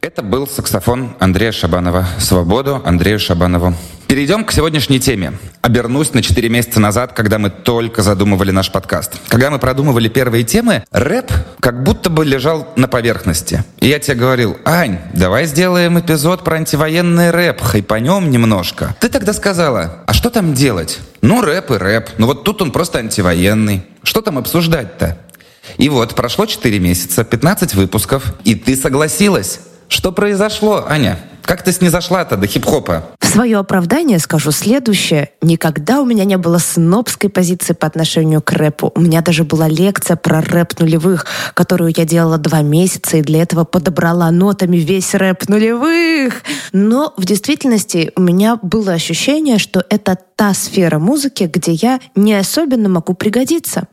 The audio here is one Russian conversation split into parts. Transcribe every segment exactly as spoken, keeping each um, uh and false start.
Это был саксофон Андрея Шабанова. Свободу Андрею Шабанову. Перейдем к сегодняшней теме. Обернусь на четыре месяца назад, когда мы только задумывали наш подкаст. Когда мы продумывали первые темы, рэп как будто бы лежал на поверхности. И я тебе говорил: Ань, давай сделаем эпизод про антивоенный рэп, хайпанем немножко. Ты тогда сказала: а что там делать? Ну, рэп и рэп. Ну вот тут он просто антивоенный. Что там обсуждать-то? И вот, прошло четыре месяца, пятнадцать выпусков, и ты согласилась. Что произошло, Аня? Как ты снизошла-то до хип-хопа? В свое оправдание скажу следующее. Никогда у меня не было снобской позиции по отношению к рэпу. У меня даже была лекция про рэп нулевых, которую я делала два месяца, и для этого подобрала нотами весь рэп нулевых. Но в действительности у меня было ощущение, что это та сфера музыки, где я не особенно могу пригодиться.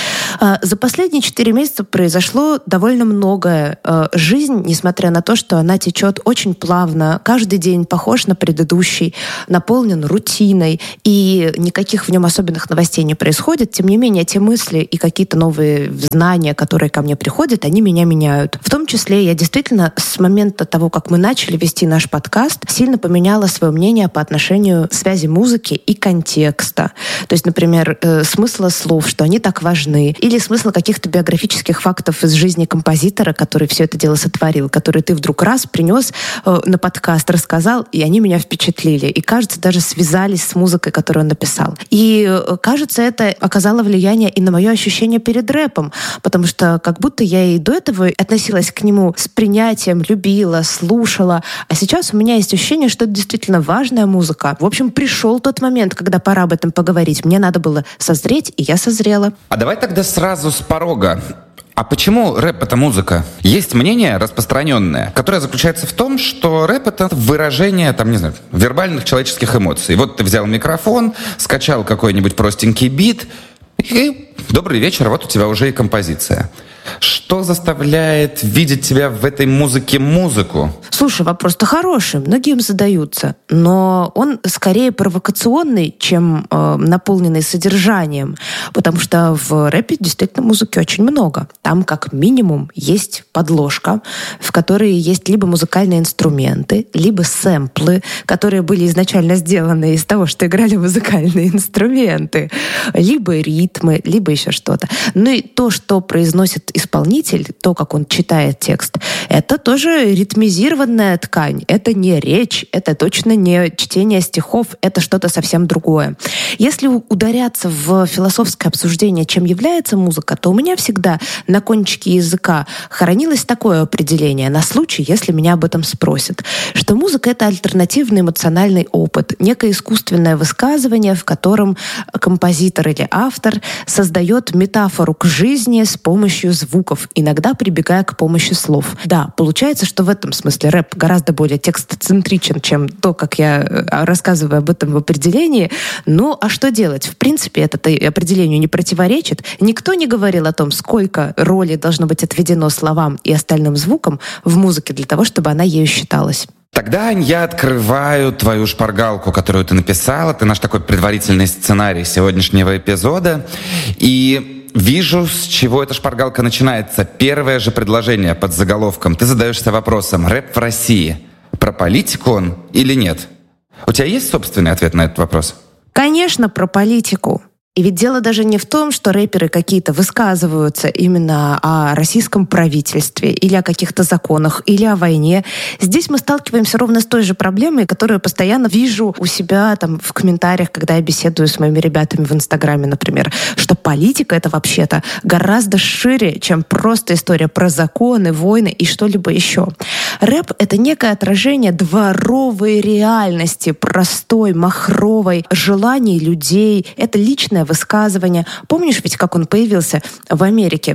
За последние четыре месяца произошло довольно многое. Жизнь, несмотря на то, что она течет очень плавно, каждый день похож на предыдущий, наполнен рутиной, и никаких в нем особенных новостей не происходит. Тем не менее, те мысли и какие-то новые знания, которые ко мне приходят, они меня меняют. В том числе я действительно с момента того, как мы начали вести наш подкаст, сильно поменяла свое мнение по отношению к связи музыки и контекста. То есть, например, смысла слов, что они так важны, или смысла каких-то биографических фактов из жизни композитора, который все это дело сотворил, который ты вдруг раз принес э, на подкаст, рассказал, и они меня впечатлили. И, кажется, даже связались с музыкой, которую он написал. И, э, кажется, это оказало влияние и на мое ощущение перед рэпом, потому что как будто я и до этого относилась к нему с принятием, любила, слушала, а сейчас у меня есть ощущение, что это действительно важная музыка. В общем, пришел тот момент, когда пора об этом поговорить. Мне надо было созреть, и я созрела. А давай тогда сразу с порога. А почему рэп — это музыка? Есть мнение распространенное, которое заключается в том, что рэп — это выражение, там, не знаю, вербальных человеческих эмоций. Вот ты взял микрофон, скачал какой-нибудь простенький бит, и добрый вечер, вот у тебя уже и композиция. Что заставляет видеть тебя в этой музыке музыку? Слушай, вопрос-то хороший, многим задаются, но он скорее провокационный, чем э, наполненный содержанием, потому что в рэпе действительно музыки очень много. Там как минимум есть подложка, в которой есть либо музыкальные инструменты, либо сэмплы, которые были изначально сделаны из того, что играли музыкальные инструменты, либо ритмы, либо еще что-то. Ну и то, что произносит исполнитель, то, как он читает текст, это тоже ритмизированная ткань. Это не речь, это точно не чтение стихов, это что-то совсем другое. Если ударяться в философское обсуждение, чем является музыка, то у меня всегда на кончике языка хоронилось такое определение, на случай, если меня об этом спросят, что музыка — это альтернативный эмоциональный опыт, некое искусственное высказывание, в котором композитор или автор создает метафору к жизни с помощью звуков, иногда прибегая к помощи слов. Да, получается, что в этом смысле рэп гораздо более текстоцентричен, чем то, как я рассказываю об этом в определении. Ну, а что делать? В принципе, это определению не противоречит. Никто не говорил о том, сколько роли должно быть отведено словам и остальным звукам в музыке для того, чтобы она ею считалась. Тогда, Ань, я открываю твою шпаргалку, которую ты написала. Ты наш такой предварительный сценарий сегодняшнего эпизода. И вижу, с чего эта шпаргалка начинается. Первое же предложение под заголовком. Ты задаешься вопросом: рэп в России. Про политику он или нет? У тебя есть собственный ответ на этот вопрос? Конечно, про политику. И ведь дело даже не в том, что рэперы какие-то высказываются именно о российском правительстве или о каких-то законах, или о войне. Здесь мы сталкиваемся ровно с той же проблемой, которую я постоянно вижу у себя там в комментариях, когда я беседую с моими ребятами в Инстаграме, например, что политика — это вообще-то гораздо шире, чем просто история про законы, войны и что-либо еще. Рэп — это некое отражение дворовой реальности, простой, махровой, желаний людей. Это личное высказывание. Помнишь ведь, как он появился в Америке?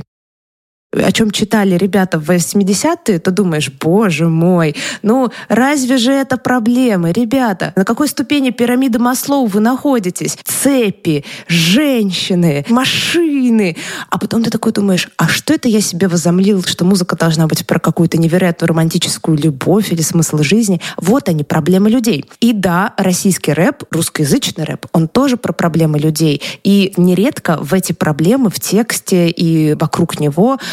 О чем читали ребята в восьмидесятые, то думаешь: боже мой, ну разве же это проблемы? Ребята, на какой ступени пирамиды Маслоу вы находитесь? Цепи, женщины, машины. А потом ты такой думаешь: а что это я себе возомлил, что музыка должна быть про какую-то невероятную романтическую любовь или смысл жизни? Вот они, проблемы людей. И да, российский рэп, русскоязычный рэп, он тоже про проблемы людей. И нередко в эти проблемы в тексте и вокруг него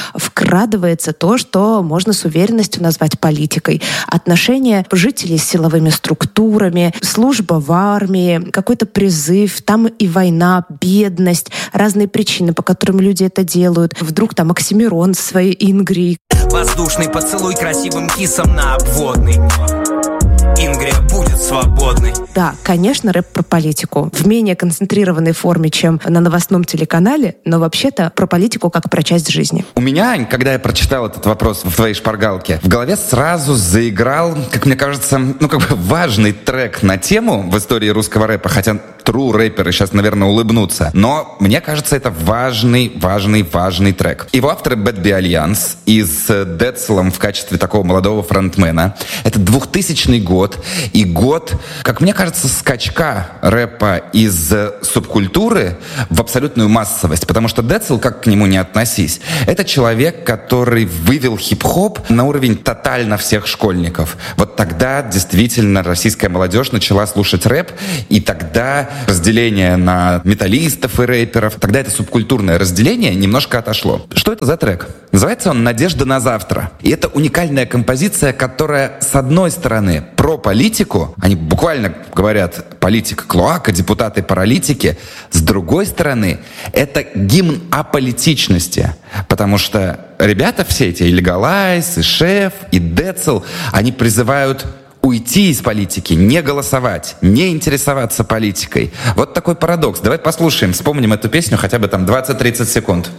вкрадывается то, что можно с уверенностью назвать политикой. Отношения жителей с силовыми структурами, служба в армии, какой-то призыв, там и война, бедность, разные причины, по которым люди это делают. Вдруг там Оксимирон со своей Ингрией. Воздушный поцелуй красивым кисом на обводный. Ингрия будет свободной. Да, конечно, рэп про политику. В менее концентрированной форме, чем на новостном телеканале, но вообще-то про политику как про часть жизни. У меня, Ань, когда я прочитал этот вопрос в твоей шпаргалке, в голове сразу заиграл, как мне кажется, ну как бы важный трек на тему в истории русского рэпа, хотя true рэперы сейчас, наверное, улыбнутся. Но мне кажется, это важный, важный, важный трек. Его авторы Bad Bee Alliance и с Децлом в качестве такого молодого фронтмена. Это двухтысячный год. И год, как мне кажется, скачка рэпа из субкультуры в абсолютную массовость. Потому что Децл, как к нему не относись, это человек, который вывел хип-хоп на уровень тотально всех школьников. Вот тогда действительно российская молодежь начала слушать рэп, и тогда разделение на металлистов и рэперов, тогда это субкультурное разделение немножко отошло. Что это за трек? Называется он «Надежда на завтра». И это уникальная композиция, которая, с одной стороны, про политику, они буквально говорят политика, клоака, депутаты, паралитики. С другой стороны, это гимн аполитичности, потому что ребята все эти, и Легалайз, и Шеф, и Децл, они призывают уйти из политики, не голосовать, не интересоваться политикой. Вот такой парадокс. Давай послушаем, вспомним эту песню хотя бы там двадцать-тридцать секунд.